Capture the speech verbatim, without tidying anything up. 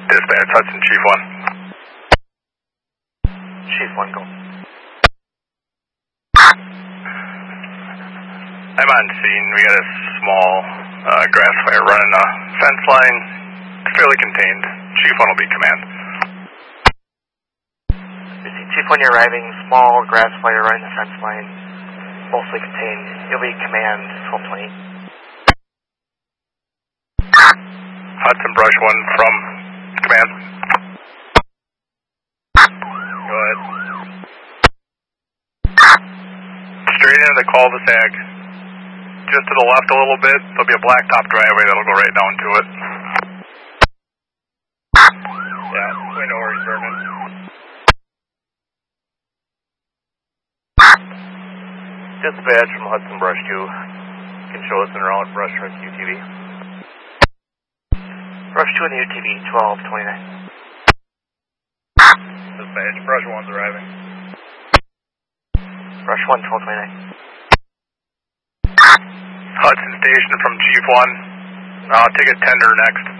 Dispatch, Hudson, Chief one. Chief one, go. I'm on scene. We got a small uh, grass fire running a fence line. It's fairly contained. Chief one will be command. Chief one, you're arriving. Small grass fire running the fence line. Mostly contained. You'll be command twelve twenty. Hudson, brush one from command. Go ahead. Straight into the cul-de-sac. Just to the left a little bit, there'll be a blacktop driveway that'll go right down to it. Yeah, we know where he's burning. Dispatch from Hudson Brush two. You can show us en route Brush Rescue T V. Brush two in the U T V, twelve twenty-nine. Dispatch, Brush one's arriving. Brush one, twelve twenty-nine. Hudson Station from Chief one. I'll take a tender next.